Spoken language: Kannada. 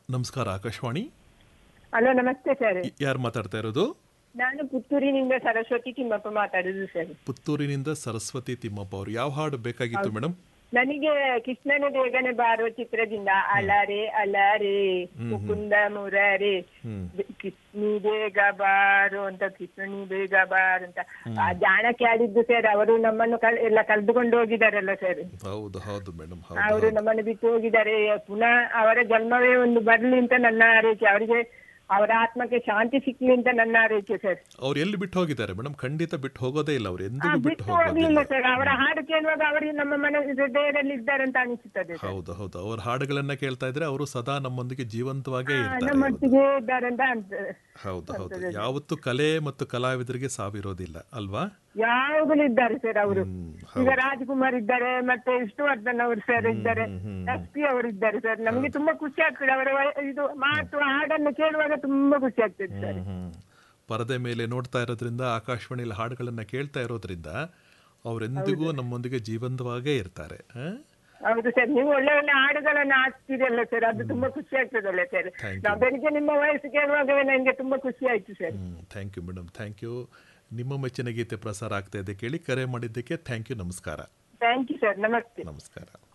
ನಮಸ್ಕಾರ, ಆಕಾಶವಾಣಿ. ಹಲೋ, ನಮಸ್ತೆ ಸರ್. ಯಾರು ಮಾತಾಡ್ತಾ ಇರೋದು? ನಾನು ಪುತ್ತೂರಿನಿಂದ ಸರಸ್ವತಿ ತಿಮ್ಮಪ್ಪ ಮಾತಾಡುದು ಸರ್. ಪುತ್ತೂರಿನಿಂದ ಸರಸ್ವತಿ ತಿಮ್ಮಪ್ಪ ಅವರು. ಯಾವ ಹಾಡು ಬೇಕಾಗಿತ್ತು ಮೇಡಮ್? ನನಗೆ ಕೃಷ್ಣನ ಬೇಗನೆ ಬಾರೋ ಚಿತ್ರದಿಂದ ಅಲಾರೆ ಅಲಾರೆ ಮುಕುಂದ ಮುರಾರೆ ಕೃಷ್ಣಿ ಬೇಗ ಬಾರೋ ಅಂತ, ಕೃಷ್ಣನಿ ಬೇಗ ಬಾರೋ ಅಂತ ಆ ಜಾಣಕ್ಕೆ ಆಡಿದ್ದು ಸರ್. ಅವರು ನಮ್ಮನ್ನು ಎಲ್ಲ ಕಳೆದುಕೊಂಡು ಹೋಗಿದಾರಲ್ಲ ಸರ್. ಹೌದು ಹೌದು ಮೇಡಮ್, ಅವರು ನಮ್ಮನ್ನು ಬಿಟ್ಟು ಹೋಗಿದ್ದಾರೆ. ಪುನಃ ಅವರ ಜನ್ಮವೇ ಒಂದು ಬರ್ಲಿ ಅಂತ ನನ್ನ ಆರೈಕೆ. ಅವರಿಗೆ ಅವರ ಆತ್ಮಕ್ಕೆ ಶಾಂತಿ ಸಿಕ್ಲಿ ಅಂತ ನನ್ನ ಆರೈಕೆ ಸರ್. ಅವ್ರು ಎಲ್ಲಿ ಬಿಟ್ಟು ಹೋಗಿದ್ದಾರೆ ಮೇಡಮ್? ಖಂಡಿತ ಬಿಟ್ಟು ಹೋಗೋದೇ ಇಲ್ಲ, ಅವ್ರು ಎಂದಿಗೂ ಬಿಟ್ಟು ಬಿಟ್ಟು ಹೋಗ್ಲಿಲ್ಲ ಸರ್. ಅವರ ಹಾಡು ಕೇಳುವಾಗ ಅವರು ನಮ್ಮ ಮನ ಹೃದಯದಲ್ಲಿ ಇದ್ದಾರೆ ಅಂತ ಅನಿಸುತ್ತದೆ. ಹೌದು ಹೌದು, ಅವ್ರ ಹಾಡುಗಳನ್ನ ಕೇಳ್ತಾ ಇದ್ರೆ ಅವರು ಸದಾ ನಮ್ಮೊಂದಿಗೆ ಜೀವಂತವಾಗೇ ಇರ್ತಾರೆ, ನಮ್ಮೊಟ್ಟಿಗೆ ಇದ್ದಾರೆ ಅಂತ ಅನ್ಸುತ್ತೆ. ಹೌದು ಹೌದು. ಯಾವತ್ತು ಕಲೆ ಮತ್ತು ಕಲಾವಿದರಿಗೆ ಸಾವಿರೋದಿಲ್ಲ ಅಲ್ವಾ? ಯಾವಾಗಲೂ ಇದ್ದಾರೆ ಸರ್ ಅವರು. ಈಗ ರಾಜ್ಕುಮಾರ್ ಇದ್ದಾರೆ, ಮತ್ತೆ ವಿಷ್ಣುವರ್ಧನ್ ಅವರು ಸರ್ ಇದ್ದಾರೆ, SP ಅವರು ಇದ್ದಾರೆ ಸರ್. ನಮಗೆ ತುಂಬಾ ಖುಷಿ ಆಗ್ತದೆ ಅವರ ಇದು ಮಾತು ಹಾಡನ್ನು ಕೇಳುವಾಗ ತುಂಬಾ ಖುಷಿ ಆಗ್ತದೆ ಸರ್. ಪರದೆ ಮೇಲೆ ನೋಡ್ತಾ ಇರೋದ್ರಿಂದ, ಆಕಾಶವಾಣಿಯಲ್ಲಿ ಹಾಡುಗಳನ್ನ ಕೇಳ್ತಾ ಇರೋದ್ರಿಂದ ಅವರೆಂದಿಗೂ ನಮ್ಮೊಂದಿಗೆ ಜೀವಂತವಾಗೇ ಇರ್ತಾರೆ. ಹೌದು ಸರ್, ನೀವು ಒಳ್ಳೆ ಒಳ್ಳೆ ಹಾಡುಗಳನ್ನ ಹಾಡ್ತೀರಲ್ಲ ಸರ್, ಅದು ತುಂಬಾ ಖುಷಿ ಆಗ್ತದಲ್ಲ ಸರ್. ನಾವು ಬೆಳಿಗ್ಗೆ ನಿಮ್ಮ ವಯಸ್ಸು ಕೇಳುವಾಗವೇ ನನಗೆ ತುಂಬಾ ಖುಷಿ ಆಯ್ತು sir. Thank you madam, thank you. ನಿಮ್ಮ ಮೆಚ್ಚಿನ ಗೀತೆ ಪ್ರಸಾರ ಆಗ್ತಾ ಇದೆ, ಕೇಳಿ. ಕರೆ ಮಾಡಿದ್ದಕ್ಕೆ ಥ್ಯಾಂಕ್ ಯು. ನಮಸ್ಕಾರ. Thank you sir. ನಮಸ್ತೆ. ನಮಸ್ಕಾರ.